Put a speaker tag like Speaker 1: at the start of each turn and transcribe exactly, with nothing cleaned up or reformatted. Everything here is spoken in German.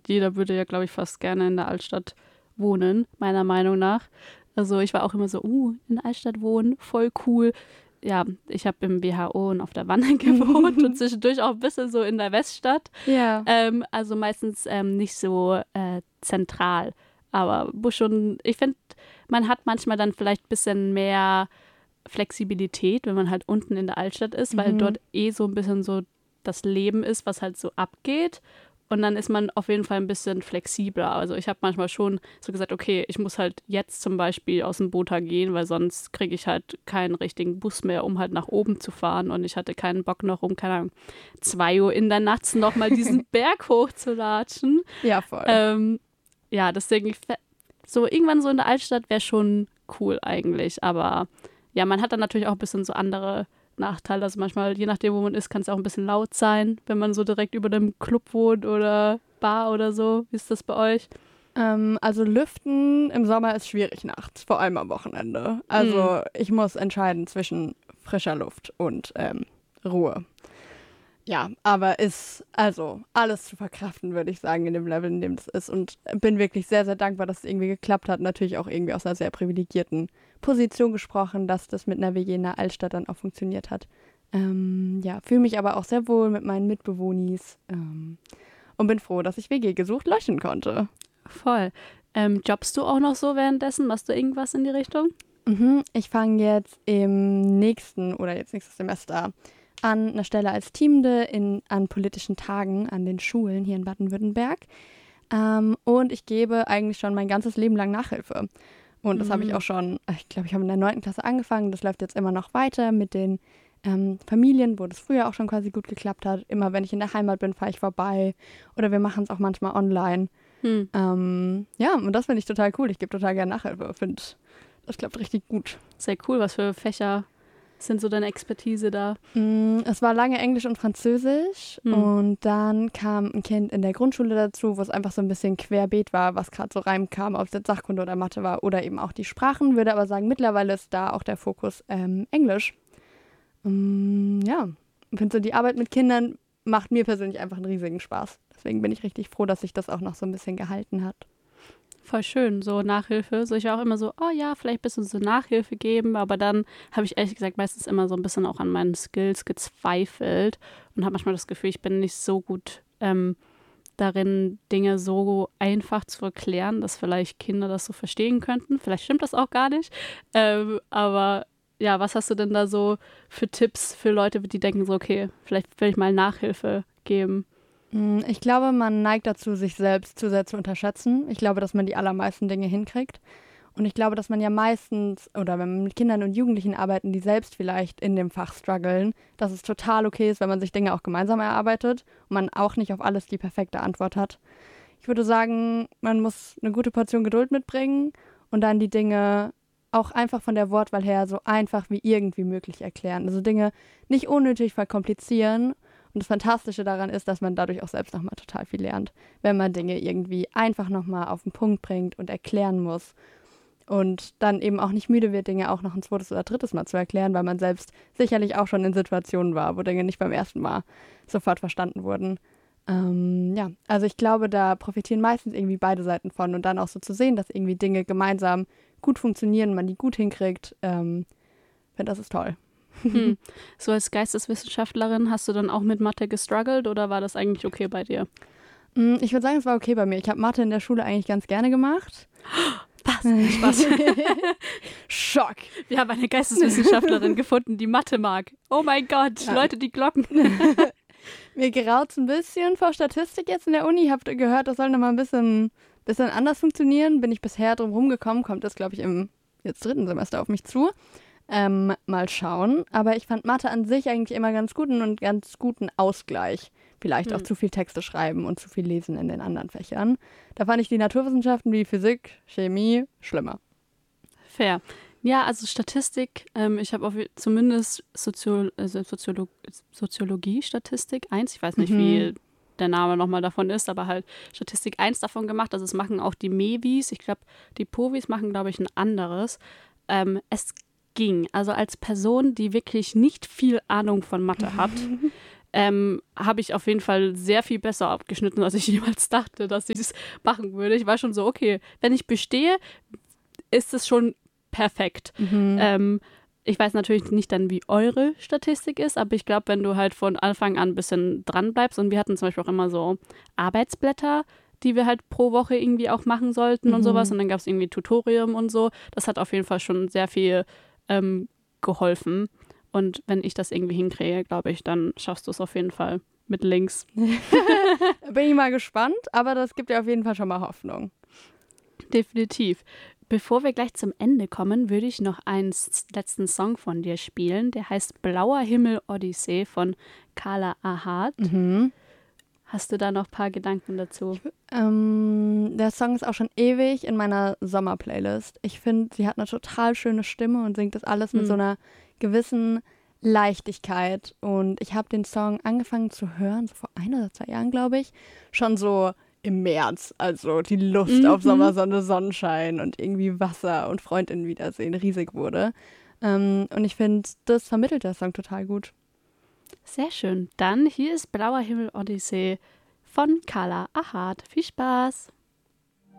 Speaker 1: jeder würde ja, glaube ich, fast gerne in der Altstadt wohnen, meiner Meinung nach. Also ich war auch immer so, uh, in der Altstadt wohnen, voll cool. Ja, ich habe im W H O und auf der Wanne gewohnt und zwischendurch auch ein bisschen so in der Weststadt.
Speaker 2: Ja.
Speaker 1: Ähm, also meistens ähm, nicht so äh, zentral. Aber wo schon, ich finde, man hat manchmal dann vielleicht ein bisschen mehr Flexibilität, wenn man halt unten in der Altstadt ist, weil
Speaker 2: Mhm.
Speaker 1: dort eh so ein bisschen so das Leben ist, was halt so abgeht. Und dann ist man auf jeden Fall ein bisschen flexibler. Also ich habe manchmal schon so gesagt, okay, ich muss halt jetzt zum Beispiel aus dem Bota gehen, weil sonst kriege ich halt keinen richtigen Bus mehr, um halt nach oben zu fahren. Und ich hatte keinen Bock noch, um, keine Ahnung, zwei Uhr in der Nacht noch mal diesen Berg hochzulatschen.
Speaker 2: Ja, voll.
Speaker 1: Ähm, ja, deswegen, ich fä- so irgendwann so in der Altstadt wäre schon cool eigentlich. Aber ja, man hat dann natürlich auch ein bisschen so andere Nachteile. Also manchmal, je nachdem, wo man ist, kann es auch ein bisschen laut sein, wenn man so direkt über dem Club wohnt oder Bar oder so. Wie ist das bei euch?
Speaker 2: Ähm, also lüften im Sommer ist schwierig nachts, vor allem am Wochenende. Also
Speaker 1: Mhm.
Speaker 2: ich muss entscheiden zwischen frischer Luft und ähm, Ruhe. Ja, aber ist also alles zu verkraften, würde ich sagen, in dem Level, in dem das ist. Und bin wirklich sehr, sehr dankbar, dass es irgendwie geklappt hat. Natürlich auch irgendwie aus einer sehr privilegierten Position gesprochen, dass das mit einer W G in der Altstadt dann auch funktioniert hat. Ähm, ja, fühle mich aber auch sehr wohl mit meinen Mitbewohnis ähm, und bin froh, dass ich W G gesucht löschen konnte.
Speaker 1: Voll. Ähm, jobbst du auch noch so währenddessen? Machst du irgendwas in die Richtung?
Speaker 2: Mhm, ich fange jetzt im nächsten oder jetzt nächstes Semester an einer Stelle als Teamende in, an politischen Tagen an den Schulen hier in Baden-Württemberg. Ähm, und ich gebe eigentlich schon mein ganzes Leben lang Nachhilfe. Und das
Speaker 1: Mhm.
Speaker 2: habe ich auch schon, ich glaube, ich habe in der neunten Klasse angefangen. Das läuft jetzt immer noch weiter mit den ähm, Familien, wo das früher auch schon quasi gut geklappt hat. Immer wenn ich in der Heimat bin, fahre ich vorbei. Oder wir machen es auch manchmal online.
Speaker 1: Hm.
Speaker 2: Ähm, ja, und das finde ich total cool. Ich gebe total gerne Nachhilfe. Finde, das klappt richtig gut.
Speaker 1: Sehr cool. Was für Fächer sind so deine Expertise da?
Speaker 2: Mm, Es war lange Englisch und Französisch
Speaker 1: Hm.
Speaker 2: und dann kam ein Kind in der Grundschule dazu, wo es einfach so ein bisschen querbeet war, was gerade so reinkam, ob es jetzt Sachkunde oder Mathe war oder eben auch die Sprachen. Würde aber sagen, mittlerweile ist da auch der Fokus ähm, Englisch. Mm, ja, ich finde so, die Arbeit mit Kindern macht mir persönlich einfach einen riesigen Spaß. Deswegen bin ich richtig froh, dass sich das auch noch so ein bisschen gehalten hat.
Speaker 1: Voll schön, so Nachhilfe. So, ich war auch immer so, oh ja, vielleicht ein bisschen so Nachhilfe geben, aber dann habe ich ehrlich gesagt meistens immer so ein bisschen auch an meinen Skills gezweifelt und habe manchmal das Gefühl, ich bin nicht so gut ähm, darin, Dinge so einfach zu erklären, dass vielleicht Kinder das so verstehen könnten. Vielleicht stimmt das auch gar nicht, ähm, aber ja, was hast du denn da so für Tipps für Leute, die denken so, okay, vielleicht will ich mal Nachhilfe geben?
Speaker 2: Mm, Ich glaube, man neigt dazu, sich selbst zu sehr zu unterschätzen. Ich glaube, dass man die allermeisten Dinge hinkriegt. Und ich glaube, dass man ja meistens, oder wenn man mit Kindern und Jugendlichen arbeitet, die selbst vielleicht in dem Fach strugglen, dass es total okay ist, wenn man sich Dinge auch gemeinsam erarbeitet und man auch nicht auf alles die perfekte Antwort hat. Ich würde sagen, man muss eine gute Portion Geduld mitbringen und dann die Dinge auch einfach von der Wortwahl her so einfach wie irgendwie möglich erklären. Also Dinge nicht unnötig verkomplizieren. Und das Fantastische daran ist, dass man dadurch auch selbst nochmal total viel lernt, wenn man Dinge irgendwie einfach nochmal auf den Punkt bringt und erklären muss. Und dann eben auch nicht müde wird, Dinge auch noch ein zweites oder drittes Mal zu erklären, weil man selbst sicherlich auch schon in Situationen war, wo Dinge nicht beim ersten Mal sofort verstanden wurden. Ähm, ja, also ich glaube, da profitieren meistens irgendwie beide Seiten von. Und dann auch so zu sehen, dass irgendwie Dinge gemeinsam gut funktionieren, man die gut hinkriegt, ähm, finde das ist toll.
Speaker 1: Hm. So als Geisteswissenschaftlerin, hast du dann auch mit Mathe gestruggelt oder war das eigentlich okay bei dir?
Speaker 2: Mm, Ich würde sagen, es war okay bei mir. Ich habe Mathe in der Schule eigentlich ganz gerne gemacht.
Speaker 1: Was? Spaß.
Speaker 2: Schock.
Speaker 1: Wir haben eine Geisteswissenschaftlerin gefunden, die Mathe mag. Oh mein Gott,
Speaker 2: Ja.
Speaker 1: Leute, die Glocken.
Speaker 2: Mir graut's ein bisschen vor Statistik jetzt in der Uni. Habt ihr gehört, das soll nochmal ein bisschen, bisschen anders funktionieren. Bin ich bisher drum rumgekommen, kommt das, glaube ich, im jetzt dritten Semester auf mich zu. Ähm, mal schauen. Aber ich fand Mathe an sich eigentlich immer ganz gut und einen ganz guten Ausgleich. Vielleicht auch
Speaker 1: Hm.
Speaker 2: zu viel Texte schreiben und zu viel lesen in den anderen Fächern. Da fand ich die Naturwissenschaften wie Physik, Chemie schlimmer.
Speaker 1: Fair. Ja, also Statistik, ähm, ich habe zumindest Sozio also Soziolo Soziologie, Statistik eins, ich weiß nicht,
Speaker 2: Mhm.
Speaker 1: wie der Name nochmal davon ist, aber halt Statistik eins davon gemacht. Also es machen auch die Mevis, ich glaube, die Povis machen, glaube ich, ein anderes. Ähm, es ging, also als Person, die wirklich nicht viel Ahnung von Mathe hat, ähm, habe ich auf jeden Fall sehr viel besser abgeschnitten, als ich jemals dachte, dass ich das machen würde. Ich war schon so, okay, wenn ich bestehe, ist es schon perfekt.
Speaker 2: Mhm.
Speaker 1: Ähm, ich weiß natürlich nicht dann, wie eure Statistik ist, aber ich glaube, wenn du halt von Anfang an ein bisschen dran bleibst, und wir hatten zum Beispiel auch immer so Arbeitsblätter, die wir halt pro Woche irgendwie auch machen sollten und
Speaker 2: Mhm.
Speaker 1: sowas, und dann gab es irgendwie Tutorium und so. Das hat auf jeden Fall schon sehr viel ähm, geholfen. Und wenn ich das irgendwie hinkriege, glaube ich, dann schaffst du es auf jeden Fall mit Links.
Speaker 2: Bin ich mal gespannt, aber das gibt ja auf jeden Fall schon mal Hoffnung.
Speaker 1: Definitiv. Bevor wir gleich zum Ende kommen, würde ich noch einen s- letzten Song von dir spielen. Der heißt Blauer Himmel Odyssee von Carla Ahad.
Speaker 2: Mhm.
Speaker 1: Hast du da noch ein paar Gedanken dazu?
Speaker 2: Ähm, der Song ist auch schon ewig in meiner Sommerplaylist. Ich finde, sie hat eine total schöne Stimme und singt das alles mit
Speaker 1: Mhm.
Speaker 2: so einer gewissen Leichtigkeit. Und ich habe den Song angefangen zu hören, so vor ein oder zwei Jahren, glaube ich, schon so im März. Also die Lust
Speaker 1: Mhm.
Speaker 2: auf Sommersonne, Sonnenschein und irgendwie Wasser und Freundinnen wiedersehen riesig wurde. Ähm, und ich finde, das vermittelt der Song total gut.
Speaker 1: Sehr schön. Dann hier ist Blauer Himmel Odyssee von Carla Ahad. Viel Spaß!